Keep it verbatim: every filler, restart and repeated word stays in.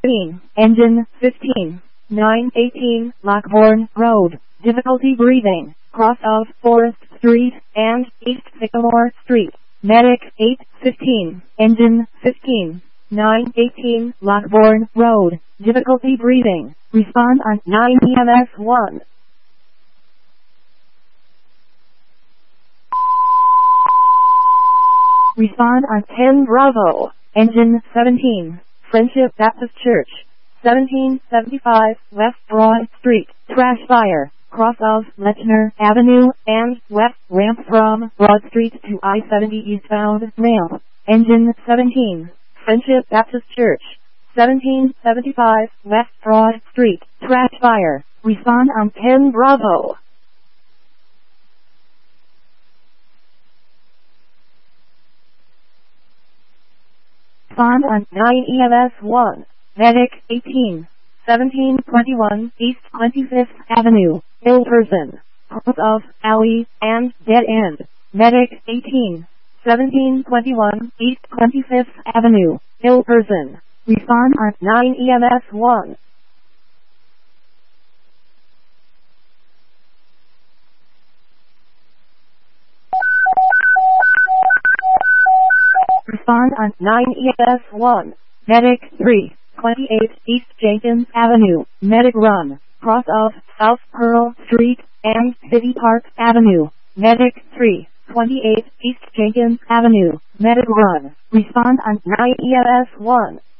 Engine fifteen. nine eighteen Lockbourne Road. Difficulty breathing. Cross of Forest Street and East Sycamore Street. Medic eight fifteen. Engine fifteen. nine eighteen Lockbourne Road. Difficulty breathing. Respond on nine E M S one. Respond on ten Bravo. Engine seventeen. Friendship Baptist Church. seventeen seventy-five West Broad Street. Trash fire. Cross of Lechner Avenue and west ramp from Broad Street to I seventy eastbound ramp. Engine seventeen. Friendship Baptist Church. seventeen seventy-five West Broad Street. Trash fire. Respond on ten Bravo. Respond on nine E M S one. Medic eighteen. seventeen twenty-one East twenty-fifth Avenue. Ill person. Cross of Alley and Dead End. Medic eighteen. seventeen twenty-one East twenty-fifth Avenue. Ill person. Respond on nine E M S one. Respond on nine E M S one. Medic three. twenty-eight East Jenkins Avenue. Medic run. Cross of South Pearl Street and City Park Avenue. Medic three. twenty-eight East Jenkins Avenue. Medic run. Respond on nine E M S one.